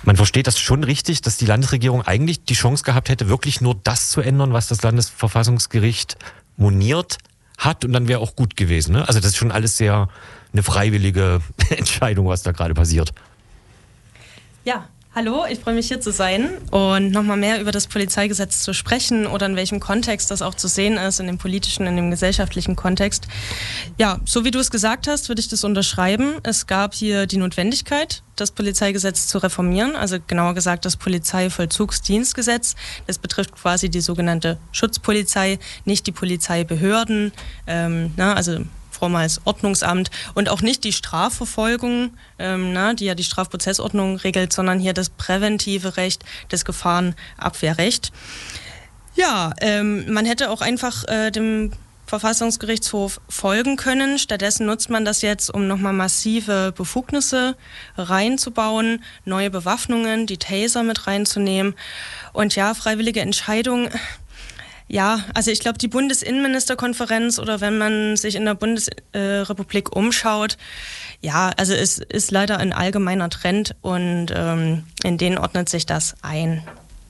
Man versteht das schon richtig, dass die Landesregierung eigentlich die Chance gehabt hätte, wirklich nur das zu ändern, was das Landesverfassungsgericht moniert hat, und dann wäre auch gut gewesen. Ne? Also das ist schon alles sehr eine freiwillige Entscheidung, was da gerade passiert. Ja, hallo, ich freue mich hier zu sein und nochmal mehr über das Polizeigesetz zu sprechen oder in welchem Kontext das auch zu sehen ist, in dem politischen, in dem gesellschaftlichen Kontext. Ja, so wie du es gesagt hast, würde ich das unterschreiben. Es gab hier die Notwendigkeit, das Polizeigesetz zu reformieren, also genauer gesagt das Polizeivollzugsdienstgesetz. Das betrifft quasi die sogenannte Schutzpolizei, nicht die Polizeibehörden, also vormals Ordnungsamt, und auch nicht die Strafverfolgung, die ja die Strafprozessordnung regelt, sondern hier das präventive Recht, das Gefahrenabwehrrecht. Ja, man hätte auch einfach dem Verfassungsgerichtshof folgen können. Stattdessen nutzt man das jetzt, um nochmal massive Befugnisse reinzubauen, neue Bewaffnungen, die Taser mit reinzunehmen. Und ja, freiwillige Entscheidung. Ja, also ich glaube, die Bundesinnenministerkonferenz oder wenn man sich in der Bundesrepublik umschaut, ja, also es ist leider ein allgemeiner Trend und in den ordnet sich das ein.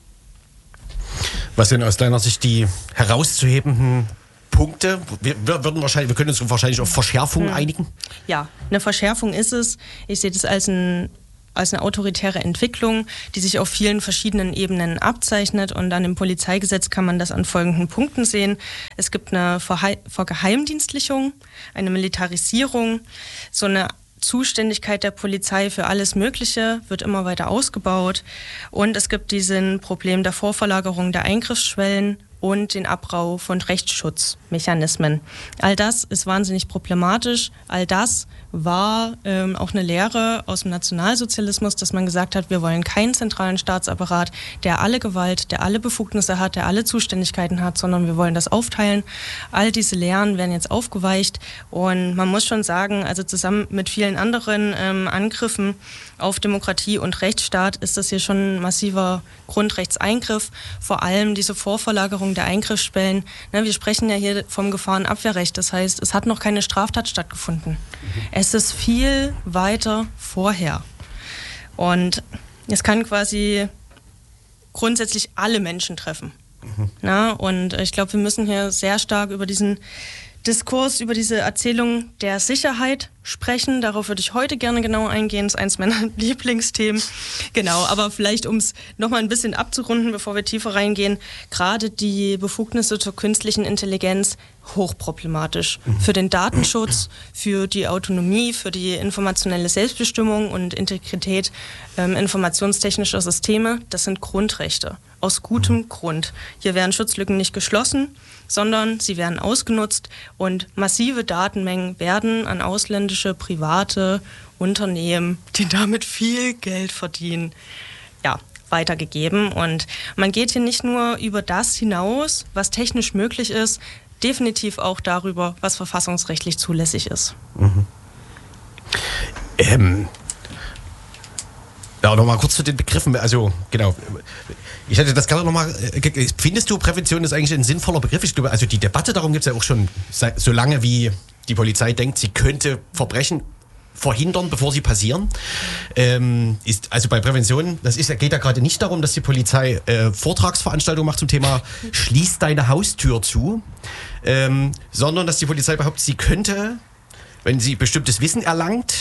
Was sind aus deiner Sicht die herauszuhebenden Punkte? Wir können uns wahrscheinlich auf Verschärfungen einigen. Ja, eine Verschärfung ist es. Ich sehe das als eine autoritäre Entwicklung, die sich auf vielen verschiedenen Ebenen abzeichnet, und dann im Polizeigesetz kann man das an folgenden Punkten sehen. Es gibt eine Vergeheimdienstlichung, eine Militarisierung, so eine Zuständigkeit der Polizei für alles Mögliche wird immer weiter ausgebaut, und es gibt diesen Problem der Vorverlagerung der Eingriffsschwellen und den Abbau von Rechtsschutzmechanismen. All das ist wahnsinnig problematisch. All das war auch eine Lehre aus dem Nationalsozialismus, dass man gesagt hat, wir wollen keinen zentralen Staatsapparat, der alle Gewalt, der alle Befugnisse hat, der alle Zuständigkeiten hat, sondern wir wollen das aufteilen. All diese Lehren werden jetzt aufgeweicht, und man muss schon sagen, also zusammen mit vielen anderen Angriffen auf Demokratie und Rechtsstaat ist das hier schon ein massiver Grundrechtseingriff, vor allem diese Vorverlagerung der Eingriffsschwellen. Wir sprechen ja hier vom Gefahrenabwehrrecht, das heißt, es hat noch keine Straftat stattgefunden. Es ist viel weiter vorher. Und es kann quasi grundsätzlich alle Menschen treffen. Und ich glaube, wir müssen hier sehr stark über diesen Diskurs, über diese Erzählung der Sicherheit sprechen. Darauf würde ich heute gerne genau eingehen. Das ist eins meiner Lieblingsthemen. Genau, aber vielleicht, um es nochmal ein bisschen abzurunden, bevor wir tiefer reingehen, gerade die Befugnisse zur künstlichen Intelligenz hochproblematisch. Für den Datenschutz, für die Autonomie, für die informationelle Selbstbestimmung und Integrität informationstechnischer Systeme. Das sind Grundrechte. Aus gutem Grund. Hier werden Schutzlücken nicht geschlossen, sondern sie werden ausgenutzt, und massive Datenmengen werden an ausländische private Unternehmen, die damit viel Geld verdienen, weitergegeben. Und man geht hier nicht nur über das hinaus, was technisch möglich ist, definitiv auch darüber, was verfassungsrechtlich zulässig ist. Ja, nochmal kurz zu den Begriffen. Also, genau. Ich hätte das gerne nochmal. Findest du, Prävention ist eigentlich ein sinnvoller Begriff? Ich glaube, also die Debatte darum gibt es ja auch schon so lange, wie die Polizei denkt, sie könnte Verbrechen verhindern, bevor sie passieren. Also bei Prävention, geht ja gerade nicht darum, dass die Polizei Vortragsveranstaltungen macht zum Thema Schließ deine Haustür zu, sondern dass die Polizei behauptet, sie könnte, wenn sie bestimmtes Wissen erlangt,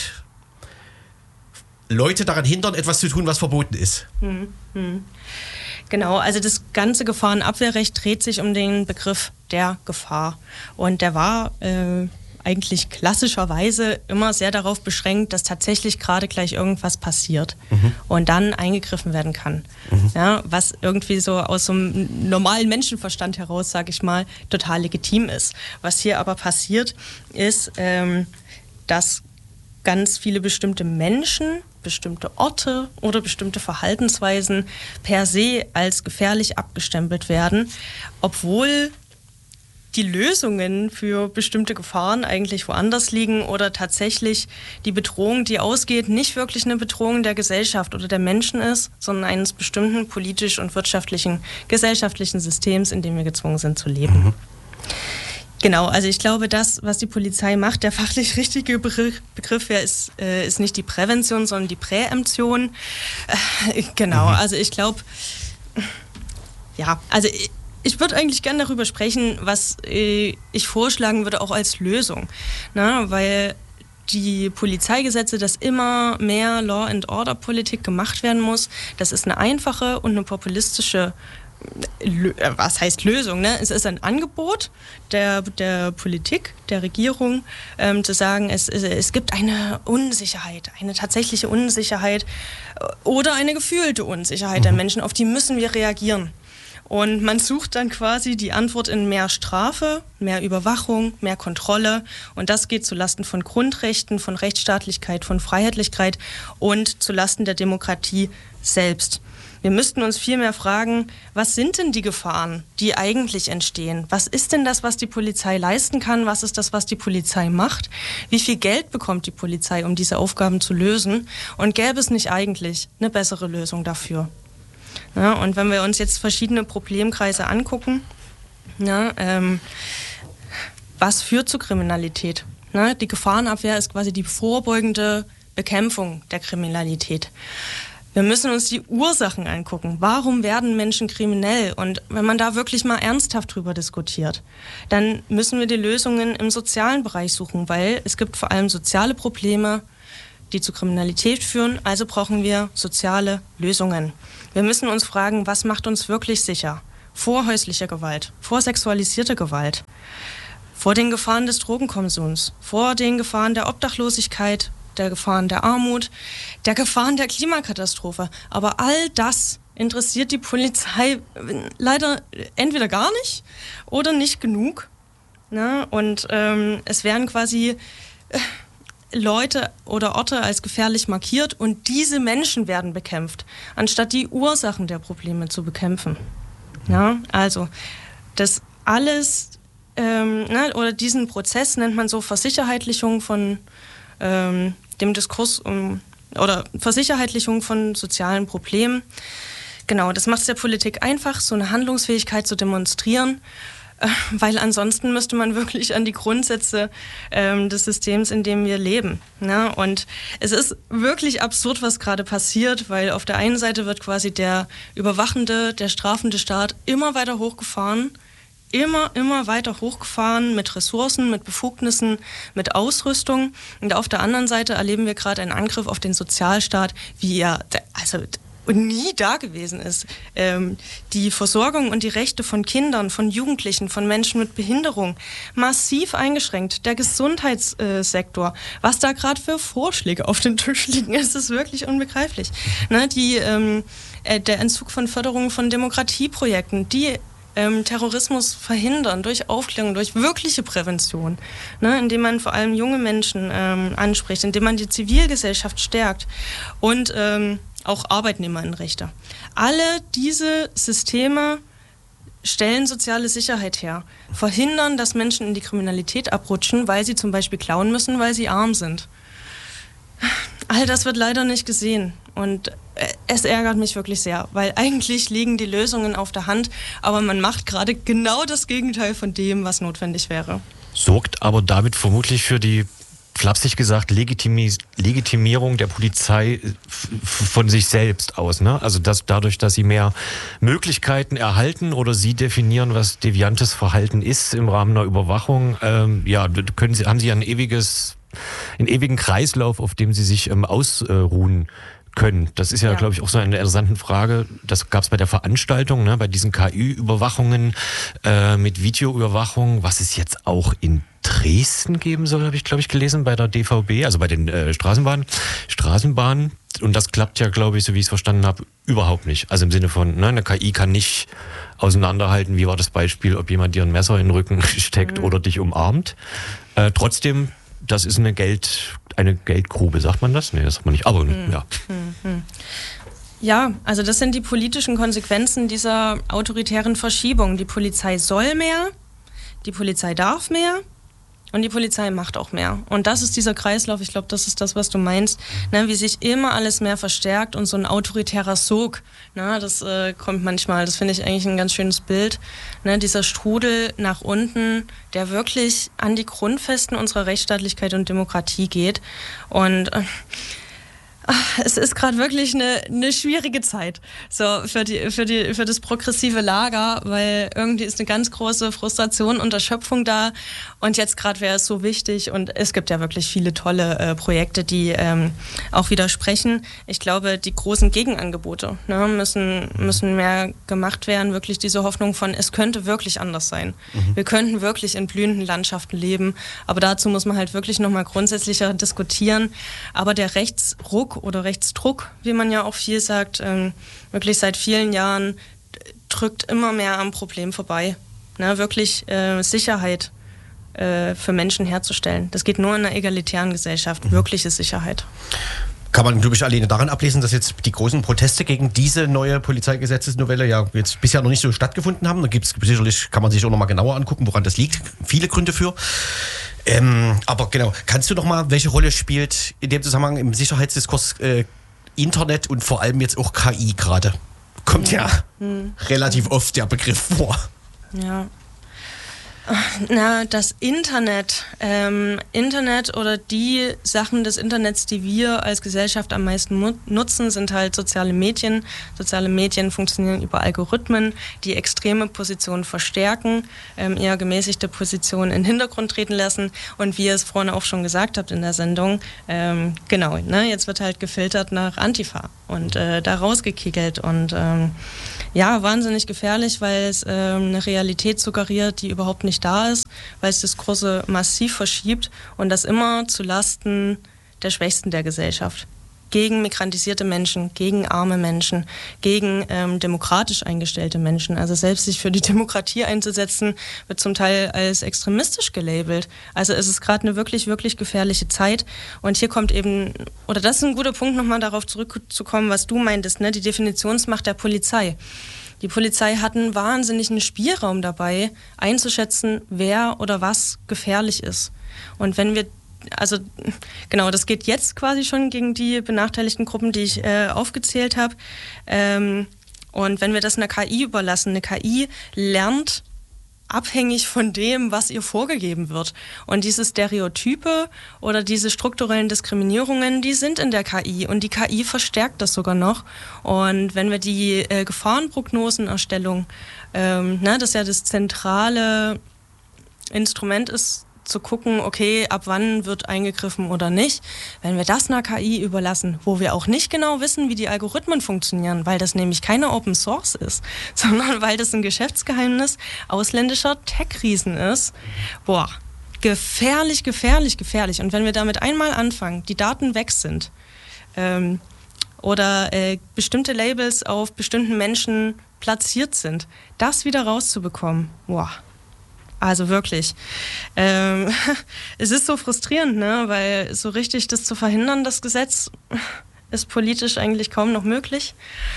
Leute daran hindern, etwas zu tun, was verboten ist. Genau, also das ganze Gefahrenabwehrrecht dreht sich um den Begriff der Gefahr. Und der war eigentlich klassischerweise immer sehr darauf beschränkt, dass tatsächlich gerade gleich irgendwas passiert und dann eingegriffen werden kann. Ja, was irgendwie so aus so einem normalen Menschenverstand heraus, sage ich mal, total legitim ist. Was hier aber passiert, ist, dass ganz viele bestimmte Menschen, bestimmte Orte oder bestimmte Verhaltensweisen per se als gefährlich abgestempelt werden, obwohl die Lösungen für bestimmte Gefahren eigentlich woanders liegen oder tatsächlich die Bedrohung, die ausgeht, nicht wirklich eine Bedrohung der Gesellschaft oder der Menschen ist, sondern eines bestimmten politisch und wirtschaftlichen, gesellschaftlichen Systems, in dem wir gezwungen sind zu leben. Genau, also ich glaube, das, was die Polizei macht, der fachlich richtige Begriff ist nicht die Prävention, sondern die Präemption. Genau, also ich glaube, ja, also ich würde eigentlich gerne darüber sprechen, was ich vorschlagen würde, auch als Lösung. Na, weil die Polizeigesetze, dass immer mehr Law-and-Order-Politik gemacht werden muss, das ist eine einfache und eine populistische was heißt Lösung? Ne? Es ist ein Angebot der Politik, der Regierung, zu sagen, es gibt eine Unsicherheit, eine tatsächliche Unsicherheit oder eine gefühlte Unsicherheit der Menschen, auf die müssen wir reagieren. Und man sucht dann quasi die Antwort in mehr Strafe, mehr Überwachung, mehr Kontrolle. Und das geht zulasten von Grundrechten, von Rechtsstaatlichkeit, von Freiheitlichkeit und zulasten der Demokratie selbst. Wir müssten uns viel mehr fragen, was sind denn die Gefahren, die eigentlich entstehen? Was ist denn das, was die Polizei leisten kann? Was ist das, was die Polizei macht? Wie viel Geld bekommt die Polizei, um diese Aufgaben zu lösen? Und gäbe es nicht eigentlich eine bessere Lösung dafür? Ja, und wenn wir uns jetzt verschiedene Problemkreise angucken, ja, was führt zu Kriminalität? Ja, die Gefahrenabwehr ist quasi die vorbeugende Bekämpfung der Kriminalität. Wir müssen uns die Ursachen angucken. Warum werden Menschen kriminell? Und wenn man da wirklich mal ernsthaft drüber diskutiert, dann müssen wir die Lösungen im sozialen Bereich suchen, weil es gibt vor allem soziale Probleme, die zu Kriminalität führen. Also brauchen wir soziale Lösungen. Wir müssen uns fragen, was macht uns wirklich sicher? Vor häuslicher Gewalt, vor sexualisierter Gewalt, vor den Gefahren des Drogenkonsums, vor den Gefahren der Obdachlosigkeit, der Gefahren der Armut, der Gefahren der Klimakatastrophe. Aber all das interessiert die Polizei leider entweder gar nicht oder nicht genug. Ne? Und es werden quasi Leute oder Orte als gefährlich markiert und diese Menschen werden bekämpft, anstatt die Ursachen der Probleme zu bekämpfen. Ja? Also das alles, oder diesen Prozess nennt man so Versicherheitlichung von dem Diskurs oder Versicherheitlichung von sozialen Problemen. Genau, das macht es der Politik einfach, so eine Handlungsfähigkeit zu demonstrieren, weil ansonsten müsste man wirklich an die Grundsätze des Systems, in dem wir leben. Ne? Und es ist wirklich absurd, was gerade passiert, weil auf der einen Seite wird quasi der überwachende, der strafende Staat immer weiter hochgefahren, immer weiter hochgefahren mit Ressourcen, mit Befugnissen, mit Ausrüstung. Und auf der anderen Seite erleben wir gerade einen Angriff auf den Sozialstaat, wie er nie da gewesen ist. Die Versorgung und die Rechte von Kindern, von Jugendlichen, von Menschen mit Behinderung massiv eingeschränkt. Der Gesundheitssektor, was da gerade für Vorschläge auf dem Tisch liegen, ist wirklich unbegreiflich. Ne, der Entzug von Förderung von Demokratieprojekten, die Terrorismus verhindern durch Aufklärung, durch wirkliche Prävention, ne, indem man vor allem junge Menschen anspricht, indem man die Zivilgesellschaft stärkt und auch Arbeitnehmerinnenrechte. Alle diese Systeme stellen soziale Sicherheit her, verhindern, dass Menschen in die Kriminalität abrutschen, weil sie zum Beispiel klauen müssen, weil sie arm sind. All das wird leider nicht gesehen und es ärgert mich wirklich sehr, weil eigentlich liegen die Lösungen auf der Hand, aber man macht gerade genau das Gegenteil von dem, was notwendig wäre. Sorgt aber damit vermutlich für die, flapsig gesagt, Legitimierung der Polizei von sich selbst aus, ne? Also dadurch, dass sie mehr Möglichkeiten erhalten oder sie definieren, was deviantes Verhalten ist im Rahmen einer Überwachung, haben sie einen ewigen Kreislauf, auf dem sie sich ausruhen können. Das ist ja, glaube ich, auch so eine interessante Frage. Das gab es bei der Veranstaltung, ne, bei diesen KI-Überwachungen mit Videoüberwachung, was es jetzt auch in Dresden geben soll, habe ich, glaube ich, gelesen, bei der DVB, also bei den Straßenbahnen. Und das klappt ja, glaube ich, so wie ich es verstanden habe, überhaupt nicht. Also im Sinne von, ne, eine KI kann nicht auseinanderhalten, wie war das Beispiel, ob jemand dir ein Messer in den Rücken steckt oder dich umarmt. Trotzdem, das ist eine Geldgrube, sagt man das? Nee, das sagt man nicht, aber ja. Ja, also das sind die politischen Konsequenzen dieser autoritären Verschiebung. Die Polizei soll mehr, die Polizei darf mehr Und die Polizei macht auch mehr. Und das ist dieser Kreislauf, ich glaube, das ist das, was du meinst, ne, wie sich immer alles mehr verstärkt und so ein autoritärer Sog, ne, das kommt manchmal, das finde ich eigentlich ein ganz schönes Bild, ne, dieser Strudel nach unten, der wirklich an die Grundfesten unserer Rechtsstaatlichkeit und Demokratie geht. Und es ist gerade wirklich eine schwierige Zeit so für das progressive Lager, weil irgendwie ist eine ganz große Frustration und Erschöpfung da und jetzt gerade wäre es so wichtig und es gibt ja wirklich viele tolle Projekte, die auch widersprechen. Ich glaube, die großen Gegenangebote, ne, müssen mehr gemacht werden, wirklich diese Hoffnung von, es könnte wirklich anders sein. Wir könnten wirklich in blühenden Landschaften leben, aber dazu muss man halt wirklich nochmal grundsätzlicher diskutieren, aber der Rechtsruck oder Rechtsdruck, wie man ja auch viel sagt, wirklich seit vielen Jahren drückt immer mehr am Problem vorbei. Ne, wirklich Sicherheit für Menschen herzustellen. Das geht nur in einer egalitären Gesellschaft, wirkliche Sicherheit. Kann man, glaube ich, alleine daran ablesen, dass jetzt die großen Proteste gegen diese neue Polizeigesetzesnovelle ja jetzt bisher noch nicht so stattgefunden haben. Da gibt's sicherlich, kann man sich auch noch mal genauer angucken, woran das liegt. Viele Gründe für. Aber genau, kannst du noch mal, welche Rolle spielt in dem Zusammenhang im Sicherheitsdiskurs Internet und vor allem jetzt auch KI gerade? Kommt ja relativ oft der Begriff vor. Ja. Na, das Internet oder die Sachen des Internets, die wir als Gesellschaft am meisten nutzen, sind halt soziale Medien. Soziale Medien funktionieren über Algorithmen, die extreme Positionen verstärken, eher gemäßigte Positionen in den Hintergrund treten lassen. Und wie ihr es vorhin auch schon gesagt habt in der Sendung, genau, ne, jetzt wird halt gefiltert nach Antifa und da rausgekickelt und ja, wahnsinnig gefährlich, weil es eine Realität suggeriert, die überhaupt nicht da ist, weil es Diskurse massiv verschiebt und das immer zu Lasten der Schwächsten der Gesellschaft. Gegen migrantisierte Menschen, gegen arme Menschen, gegen demokratisch eingestellte Menschen. Also selbst sich für die Demokratie einzusetzen, wird zum Teil als extremistisch gelabelt. Also es ist gerade eine wirklich, wirklich gefährliche Zeit. Und hier kommt eben, oder das ist ein guter Punkt, nochmal darauf zurückzukommen, was du meintest, ne? Die Definitionsmacht der Polizei. Die Polizei hat einen wahnsinnigen Spielraum dabei, einzuschätzen, wer oder was gefährlich ist. Und wenn wir also genau, das geht jetzt quasi schon gegen die benachteiligten Gruppen, die ich aufgezählt habe. Und wenn wir das einer KI überlassen, eine KI lernt abhängig von dem, was ihr vorgegeben wird. Und diese Stereotype oder diese strukturellen Diskriminierungen, die sind in der KI und die KI verstärkt das sogar noch. Und wenn wir die Gefahrenprognosenerstellung, das ja das zentrale Instrument ist, zu gucken, okay, ab wann wird eingegriffen oder nicht. Wenn wir das einer KI überlassen, wo wir auch nicht genau wissen, wie die Algorithmen funktionieren, weil das nämlich keine Open Source ist, sondern weil das ein Geschäftsgeheimnis ausländischer Tech-Riesen ist, boah, gefährlich, gefährlich, gefährlich. Und wenn wir damit einmal anfangen, die Daten weg sind oder bestimmte Labels auf bestimmten Menschen platziert sind, das wieder rauszubekommen, boah. Also wirklich. Es ist so frustrierend, ne? Weil so richtig das zu verhindern, das Gesetz, ist politisch eigentlich kaum noch möglich.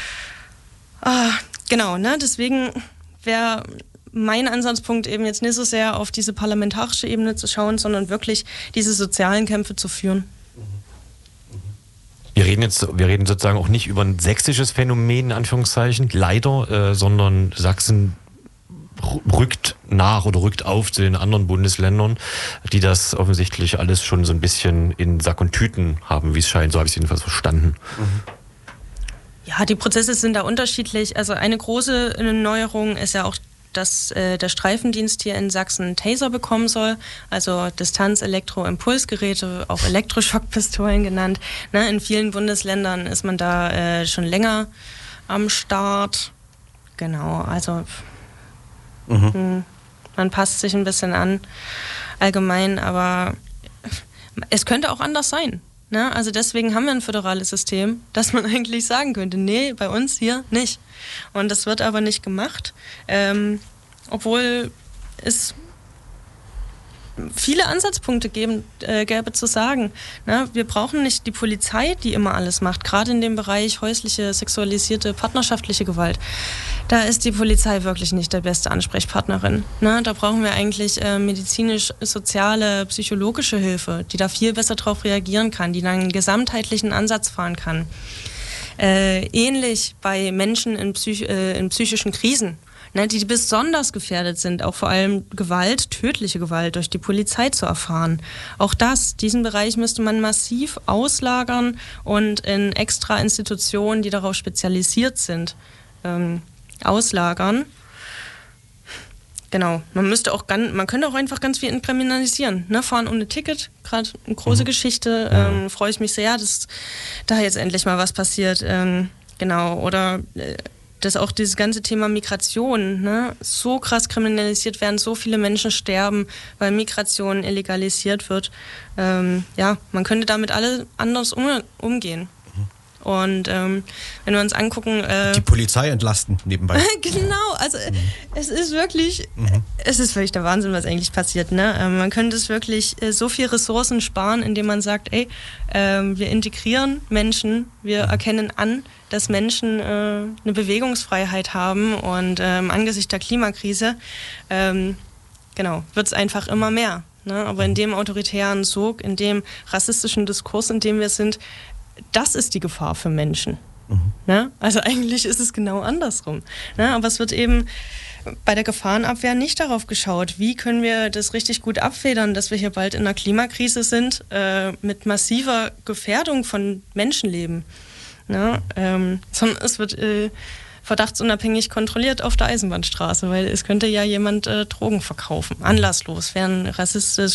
Genau, ne? Deswegen wäre mein Ansatzpunkt eben jetzt nicht so sehr auf diese parlamentarische Ebene zu schauen, sondern wirklich diese sozialen Kämpfe zu führen. Wir reden sozusagen auch nicht über ein sächsisches Phänomen, in Anführungszeichen, leider, sondern Sachsen rückt nach oder rückt auf zu den anderen Bundesländern, die das offensichtlich alles schon so ein bisschen in Sack und Tüten haben, wie es scheint. So habe ich es jedenfalls verstanden. Ja, die Prozesse sind da unterschiedlich. Also eine große Neuerung ist ja auch, dass der Streifendienst hier in Sachsen einen Taser bekommen soll, also Distanz-Elektro-Impulsgeräte, auch Elektroschockpistolen genannt. Ne, in vielen Bundesländern ist man da schon länger am Start. Genau, also man passt sich ein bisschen an, allgemein, aber es könnte auch anders sein. Ne? Also deswegen haben wir ein föderales System, dass man eigentlich sagen könnte, nee, bei uns hier nicht. Und das wird aber nicht gemacht, obwohl es viele Ansatzpunkte gäbe zu sagen. Na, wir brauchen nicht die Polizei, die immer alles macht, gerade in dem Bereich häusliche, sexualisierte, partnerschaftliche Gewalt. Da ist die Polizei wirklich nicht der beste Ansprechpartnerin. Na, da brauchen wir eigentlich medizinisch, soziale, psychologische Hilfe, die da viel besser drauf reagieren kann, die dann einen gesamtheitlichen Ansatz fahren kann. Ähnlich bei Menschen in psychischen Krisen, ne, die besonders gefährdet sind, auch vor allem Gewalt, tödliche Gewalt durch die Polizei zu erfahren. Auch diesen Bereich müsste man massiv auslagern und in extra Institutionen, die darauf spezialisiert sind, auslagern. Genau, man könnte auch einfach ganz viel entkriminalisieren. Ne? Fahren ohne Ticket, gerade eine große Geschichte. Freue ich mich sehr, dass da jetzt endlich mal was passiert. Genau, oder dass auch dieses ganze Thema Migration, ne, so krass kriminalisiert werden, so viele Menschen sterben, weil Migration illegalisiert wird. Ja, man könnte damit alle anders umgehen. Und wenn wir uns angucken... die Polizei entlasten nebenbei. Genau, also es ist wirklich der Wahnsinn, was eigentlich passiert. Ne? Man könnte es wirklich so viel Ressourcen sparen, indem man sagt, wir integrieren Menschen, wir erkennen an, dass Menschen eine Bewegungsfreiheit haben und angesichts der Klimakrise wird es einfach immer mehr. Ne? Aber in dem autoritären Sog, in dem rassistischen Diskurs, in dem wir sind, das ist die Gefahr für Menschen. Ne? Also eigentlich ist es genau andersrum. Ne? Aber es wird eben bei der Gefahrenabwehr nicht darauf geschaut, wie können wir das richtig gut abfedern, dass wir hier bald in einer Klimakrise sind, mit massiver Gefährdung von Menschenleben. Ne? Sondern es wird verdachtsunabhängig kontrolliert auf der Eisenbahnstraße, weil es könnte ja jemand Drogen verkaufen. Anlasslos werden rassistisch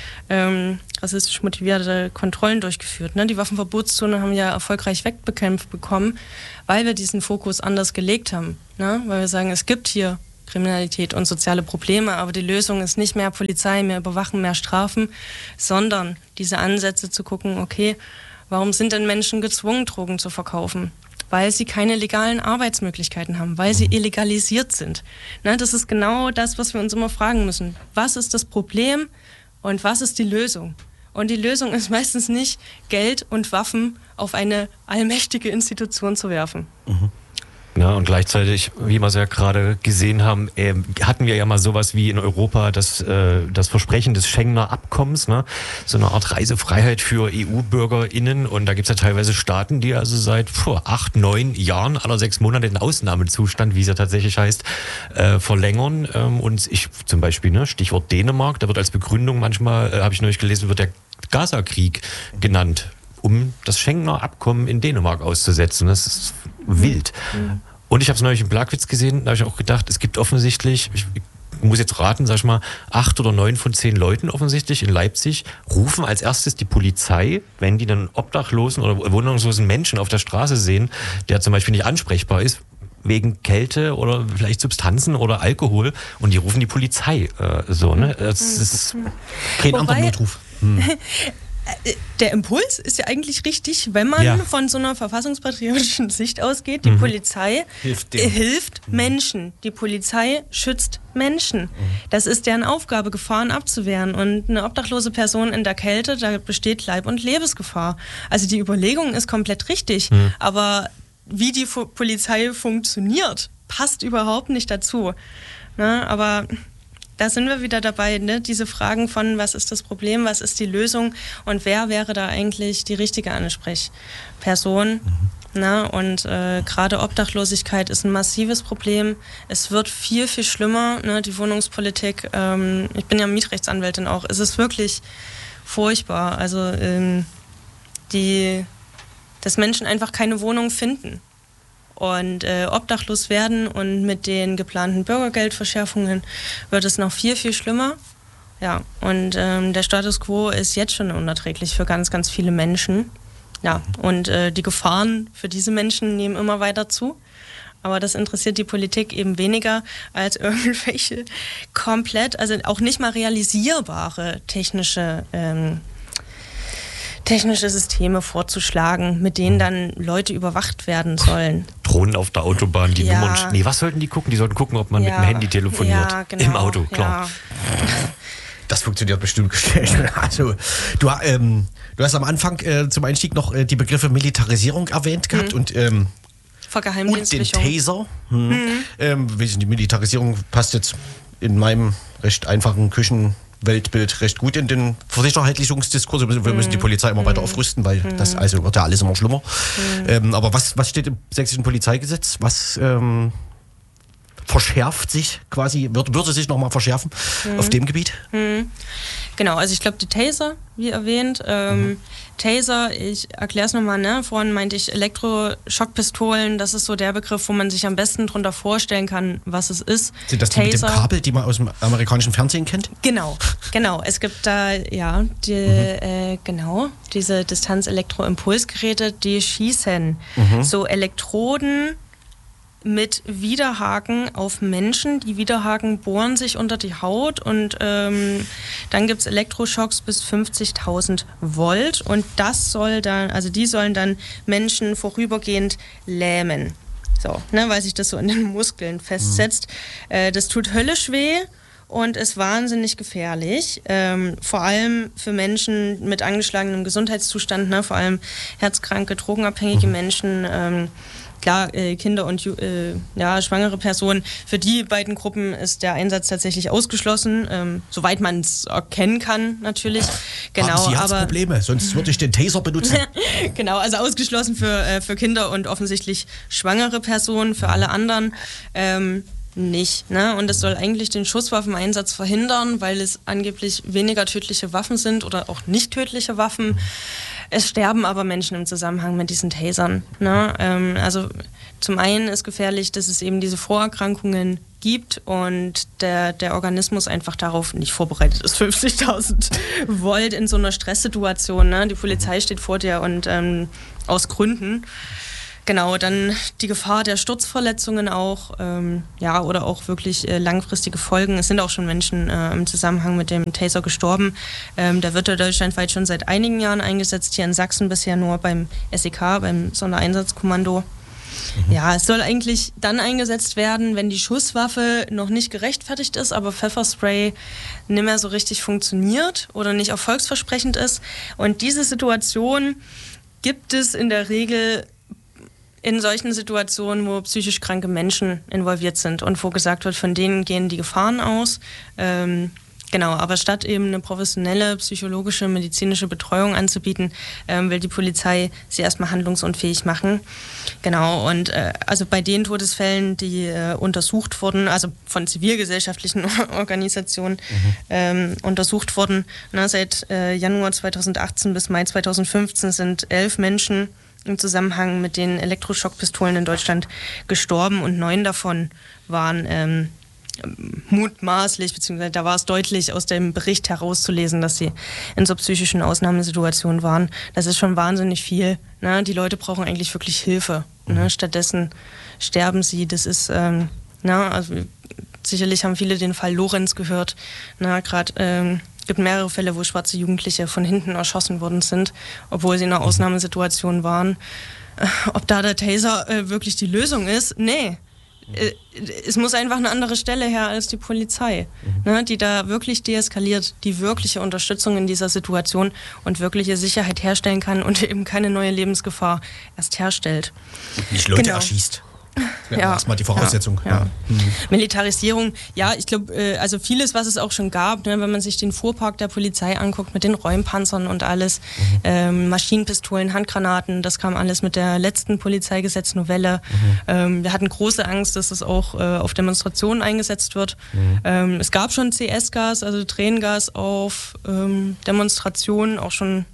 motivierte Kontrollen durchgeführt. Ne? Die Waffenverbotszone haben ja erfolgreich wegbekämpft bekommen, weil wir diesen Fokus anders gelegt haben. Ne? Weil wir sagen, es gibt hier Kriminalität und soziale Probleme, aber die Lösung ist nicht mehr Polizei, mehr Überwachen, mehr Strafen, sondern diese Ansätze zu gucken, okay, warum sind denn Menschen gezwungen, Drogen zu verkaufen? Weil sie keine legalen Arbeitsmöglichkeiten haben, weil sie illegalisiert sind. Ne, das ist genau das, was wir uns immer fragen müssen. Was ist das Problem und was ist die Lösung? Und die Lösung ist meistens nicht, Geld und Waffen auf eine allmächtige Institution zu werfen. Ja, und gleichzeitig, wie wir es ja gerade gesehen haben, hatten wir ja mal sowas wie in Europa das Versprechen des Schengener Abkommens, ne? So eine Art Reisefreiheit für EU-BürgerInnen. Und da gibt es ja teilweise Staaten, die also seit 8, 9 Jahren, alle 6 Monate den Ausnahmezustand, wie es ja tatsächlich heißt, verlängern. Und ich zum Beispiel, ne, Stichwort Dänemark, da wird als Begründung manchmal, habe ich neulich gelesen, wird der Gaza-Krieg genannt, um das Schengener Abkommen in Dänemark auszusetzen. Das ist wild. Und ich habe es neulich im Plagwitz gesehen, da habe ich auch gedacht, es gibt offensichtlich, ich muss jetzt raten, sag ich mal, 8 oder 9 von 10 Leuten offensichtlich in Leipzig rufen als erstes die Polizei, wenn die dann obdachlosen oder wohnungslosen Menschen auf der Straße sehen, der zum Beispiel nicht ansprechbar ist, wegen Kälte oder vielleicht Substanzen oder Alkohol, und die rufen die Polizei. Ne? Das ist kein anderer Notruf. Der Impuls ist ja eigentlich richtig, wenn man von so einer verfassungspatriotischen Sicht ausgeht. Die Polizei hilft Menschen. Die Polizei schützt Menschen. Das ist deren Aufgabe, Gefahren abzuwehren. Und eine obdachlose Person in der Kälte, da besteht Leib- und Lebensgefahr. Also die Überlegung ist komplett richtig. Aber wie die Polizei funktioniert, passt überhaupt nicht dazu. Ne? Aber da sind wir wieder dabei, ne? Diese Fragen von, was ist das Problem, was ist die Lösung und wer wäre da eigentlich die richtige Ansprechperson. Ne? Und gerade Obdachlosigkeit ist ein massives Problem. Es wird viel, viel schlimmer, ne? Die Wohnungspolitik. Ich bin ja Mietrechtsanwältin auch. Es ist wirklich furchtbar. Also dass Menschen einfach keine Wohnung finden und obdachlos werden, und mit den geplanten Bürgergeldverschärfungen wird es noch viel, viel schlimmer. Ja, und der Status quo ist jetzt schon unerträglich für ganz, ganz viele Menschen. Ja, und die Gefahren für diese Menschen nehmen immer weiter zu. Aber das interessiert die Politik eben weniger als irgendwelche komplett, also auch nicht mal realisierbare technische Systeme vorzuschlagen, mit denen dann Leute überwacht werden sollen. Drohnen auf der Autobahn, die Nummern... Nee, was sollten die gucken? Die sollten gucken, ob man mit dem Handy telefoniert. Ja, genau, im Auto, klar. Das funktioniert bestimmt. Also, du hast am Anfang zum Einstieg noch die Begriffe Militarisierung erwähnt gehabt und den Taser. Die Militarisierung passt jetzt in meinem recht einfachen Küchenweltbild recht gut in den Versicherheitlichungsdiskurs. Wir müssen die Polizei immer weiter aufrüsten, weil das also wird ja alles immer schlimmer. Aber was steht im sächsischen Polizeigesetz? Was verschärft sich quasi, würde sich nochmal verschärfen auf dem Gebiet? Genau, also ich glaube, die Taser, wie erwähnt. Taser, ich erkläre es nochmal, ne? Vorhin meinte ich Elektroschockpistolen, das ist so der Begriff, wo man sich am besten drunter vorstellen kann, was es ist. Sind das die mit dem Kabel, die man aus dem amerikanischen Fernsehen kennt? Genau. Es gibt da, diese Distanz-Elektro-Impulsgeräte, die schießen so Elektroden mit Widerhaken auf Menschen. Die Widerhaken bohren sich unter die Haut und dann gibt es Elektroschocks bis 50.000 Volt und die sollen dann Menschen vorübergehend lähmen. So, ne, weil sich das so in den Muskeln festsetzt. Das tut höllisch weh und ist wahnsinnig gefährlich. Vor allem für Menschen mit angeschlagenem Gesundheitszustand, ne, vor allem herzkranke, drogenabhängige Menschen, Kinder und schwangere Personen. Für die beiden Gruppen ist der Einsatz tatsächlich ausgeschlossen, soweit man es erkennen kann, natürlich. Genau, haben Sie Herzprobleme? Sonst würde ich den Taser benutzen. Genau, also ausgeschlossen für Kinder und offensichtlich schwangere Personen, für alle anderen nicht. Ne? Und es soll eigentlich den Schusswaffeneinsatz verhindern, weil es angeblich weniger tödliche Waffen sind oder auch nicht tödliche Waffen. Es sterben aber Menschen im Zusammenhang mit diesen Tasern. Ne? Also zum einen ist gefährlich, dass es eben diese Vorerkrankungen gibt und der Organismus einfach darauf nicht vorbereitet ist. 50.000 Volt in so einer Stresssituation. Ne? Die Polizei steht vor dir und aus Gründen. Genau, dann die Gefahr der Sturzverletzungen auch, oder auch wirklich langfristige Folgen. Es sind auch schon Menschen im Zusammenhang mit dem Taser gestorben. Der wird ja deutschlandweit schon seit einigen Jahren eingesetzt, hier in Sachsen bisher nur beim SEK, beim Sondereinsatzkommando. Ja, es soll eigentlich dann eingesetzt werden, wenn die Schusswaffe noch nicht gerechtfertigt ist, aber Pfefferspray nicht mehr so richtig funktioniert oder nicht erfolgsversprechend ist. Und diese Situation gibt es in der Regel in solchen Situationen, wo psychisch kranke Menschen involviert sind und wo gesagt wird, von denen gehen die Gefahren aus. Aber statt eben eine professionelle psychologische, medizinische Betreuung anzubieten, will die Polizei sie erstmal handlungsunfähig machen. Genau, und also bei den Todesfällen, die untersucht wurden, also von zivilgesellschaftlichen Organisationen untersucht wurden, seit Januar 2018 bis Mai 2015 sind 11 Menschen im Zusammenhang mit den Elektroschockpistolen in Deutschland gestorben und 9 davon waren mutmaßlich, beziehungsweise da war es deutlich aus dem Bericht herauszulesen, dass sie in so psychischen Ausnahmesituationen waren. Das ist schon wahnsinnig viel. Ne? Die Leute brauchen eigentlich wirklich Hilfe. Ne? Stattdessen sterben sie. Das ist, also sicherlich haben viele den Fall Lorenz gehört. Es gibt mehrere Fälle, wo schwarze Jugendliche von hinten erschossen worden sind, obwohl sie in einer Ausnahmesituation waren. Ob da der Taser wirklich die Lösung ist? Nee. Es muss einfach eine andere Stelle her als die Polizei, die da wirklich deeskaliert, die wirkliche Unterstützung in dieser Situation und wirkliche Sicherheit herstellen kann und eben keine neue Lebensgefahr erst herstellt. Nicht Leute erschießt. Ja, erstmal die Voraussetzung. Ja. Militarisierung, ich glaube, also vieles, was es auch schon gab, wenn man sich den Fuhrpark der Polizei anguckt, mit den Räumpanzern und alles, Maschinenpistolen, Handgranaten, das kam alles mit der letzten Polizeigesetznovelle. Wir hatten große Angst, dass es auch auf Demonstrationen eingesetzt wird. Es gab schon CS-Gas, also Tränengas auf Demonstrationen, auch schon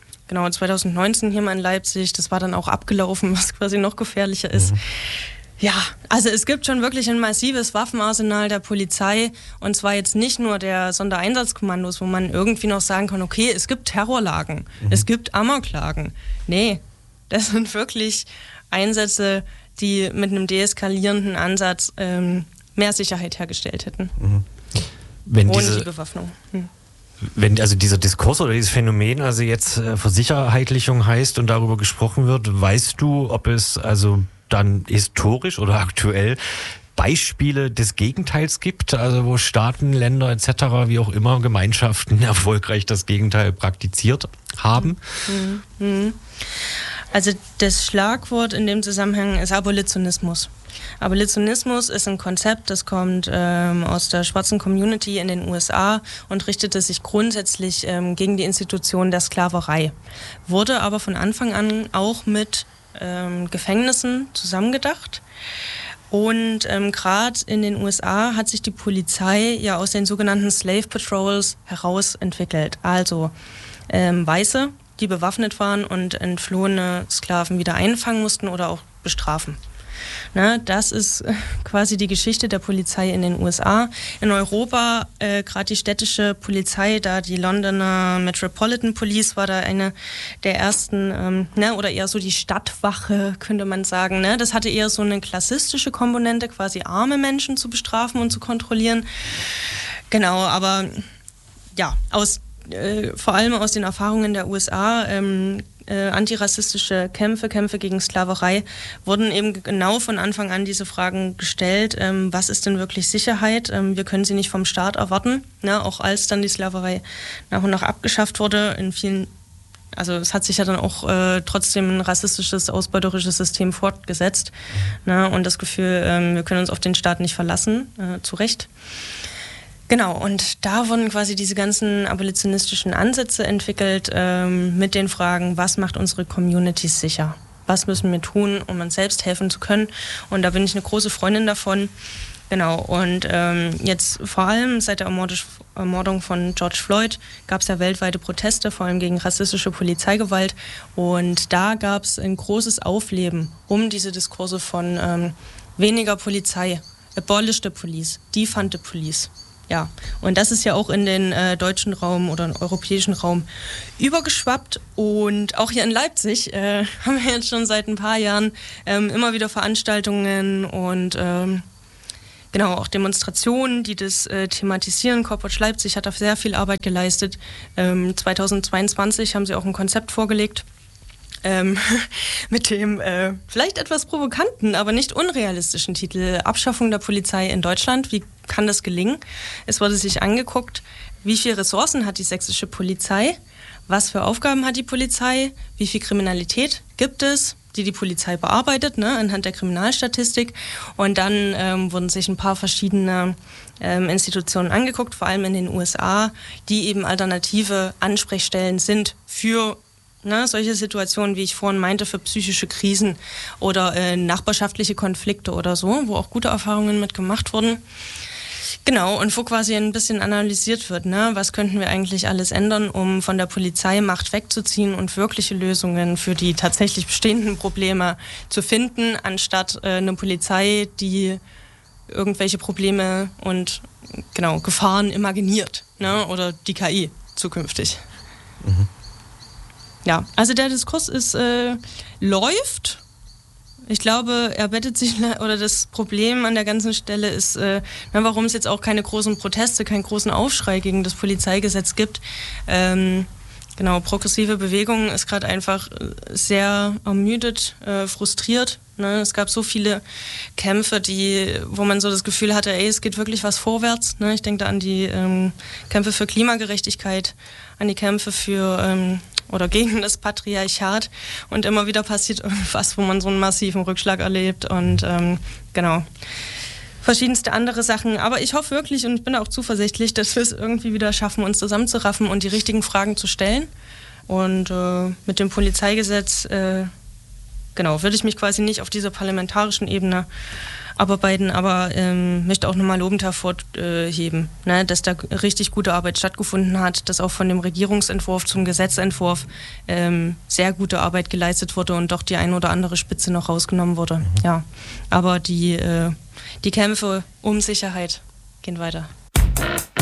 2019 hier mal in Leipzig. Das war dann auch abgelaufen, was quasi noch gefährlicher ist. Ja, also es gibt schon wirklich ein massives Waffenarsenal der Polizei und zwar jetzt nicht nur der Sondereinsatzkommandos, wo man irgendwie noch sagen kann, okay, es gibt Terrorlagen, es gibt Amoklagen. Nee, das sind wirklich Einsätze, die mit einem deeskalierenden Ansatz mehr Sicherheit hergestellt hätten. Ohne die Bewaffnung. Wenn also dieser Diskurs oder dieses Phänomen also jetzt Versicherheitlichung heißt und darüber gesprochen wird, weißt du, ob es also dann historisch oder aktuell Beispiele des Gegenteils gibt, also wo Staaten, Länder etc., wie auch immer, Gemeinschaften erfolgreich das Gegenteil praktiziert haben? Also das Schlagwort in dem Zusammenhang ist Abolitionismus. Abolitionismus ist ein Konzept, das kommt aus der schwarzen Community in den USA und richtete sich grundsätzlich gegen die Institution der Sklaverei. Wurde aber von Anfang an auch mit Gefängnissen zusammengedacht. Und gerade in den USA hat sich die Polizei ja aus den sogenannten Slave Patrols herausentwickelt. Also Weiße, die bewaffnet waren und entflohene Sklaven wieder einfangen mussten oder auch bestrafen. Na, das ist quasi die Geschichte der Polizei in den USA. In Europa, gerade die städtische Polizei, da die Londoner Metropolitan Police war da eine der ersten, oder eher so die Stadtwache, könnte man sagen. Ne? Das hatte eher so eine klassistische Komponente, quasi arme Menschen zu bestrafen und zu kontrollieren. Genau, aber ja, vor allem aus den Erfahrungen der USA, antirassistische Kämpfe gegen Sklaverei, wurden eben genau von Anfang an diese Fragen gestellt. Was ist denn wirklich Sicherheit? Wir können sie nicht vom Staat erwarten. Ne? Auch als dann die Sklaverei nach und nach abgeschafft wurde, also es hat sich ja dann auch trotzdem ein rassistisches, ausbeuterisches System fortgesetzt. Ne? Und das Gefühl, wir können uns auf den Staat nicht verlassen, zu Recht. Genau, und da wurden quasi diese ganzen abolitionistischen Ansätze entwickelt mit den Fragen, was macht unsere Communities sicher? Was müssen wir tun, um uns selbst helfen zu können? Und da bin ich eine große Freundin davon. Genau, und jetzt vor allem seit der Ermordung von George Floyd gab es ja weltweite Proteste, vor allem gegen rassistische Polizeigewalt. Und da gab es ein großes Aufleben um diese Diskurse von weniger Polizei, abolish the police, defund the police. Ja, und das ist ja auch in den deutschen Raum oder im europäischen Raum übergeschwappt. Und auch hier in Leipzig haben wir jetzt schon seit ein paar Jahren immer wieder Veranstaltungen und auch Demonstrationen, die das thematisieren. Corpwatch Leipzig hat da sehr viel Arbeit geleistet. 2022 haben sie auch ein Konzept vorgelegt. Mit dem vielleicht etwas provokanten, aber nicht unrealistischen Titel Abschaffung der Polizei in Deutschland. Wie kann das gelingen? Es wurde sich angeguckt, wie viele Ressourcen hat die sächsische Polizei, was für Aufgaben hat die Polizei, wie viel Kriminalität gibt es, die Polizei bearbeitet, anhand der Kriminalstatistik. Und dann wurden sich ein paar verschiedene Institutionen angeguckt, vor allem in den USA, die eben alternative Ansprechstellen sind für solche Situationen, wie ich vorhin meinte, für psychische Krisen oder nachbarschaftliche Konflikte oder so, wo auch gute Erfahrungen mit gemacht wurden. Genau, und wo quasi ein bisschen analysiert wird, was könnten wir eigentlich alles ändern, um von der Polizei Macht wegzuziehen und wirkliche Lösungen für die tatsächlich bestehenden Probleme zu finden, anstatt eine Polizei, die irgendwelche Probleme und Gefahren imaginiert, oder die KI zukünftig. Mhm. Ja, also der Diskurs läuft. Ich glaube, er bettet sich, oder das Problem an der ganzen Stelle ist, warum es jetzt auch keine großen Proteste, keinen großen Aufschrei gegen das Polizeigesetz gibt. Progressive Bewegung ist gerade einfach sehr ermüdet, frustriert. Es gab so viele Kämpfe, wo man so das Gefühl hatte, es geht wirklich was vorwärts. Ich denke da an die Kämpfe für Klimagerechtigkeit, an die Kämpfe für oder gegen das Patriarchat, und immer wieder passiert irgendwas, wo man so einen massiven Rückschlag erlebt und verschiedenste andere Sachen. Aber ich hoffe wirklich, und ich bin da auch zuversichtlich, dass wir es irgendwie wieder schaffen, uns zusammenzuraffen und die richtigen Fragen zu stellen. Und mit dem Polizeigesetz würde ich mich quasi nicht auf dieser parlamentarischen Ebene abarbeiten, aber möchte auch nochmal lobend hervorheben, dass da richtig gute Arbeit stattgefunden hat, dass auch von dem Regierungsentwurf zum Gesetzentwurf sehr gute Arbeit geleistet wurde und doch die eine oder andere Spitze noch rausgenommen wurde. Mhm. Ja, aber die Kämpfe um Sicherheit gehen weiter.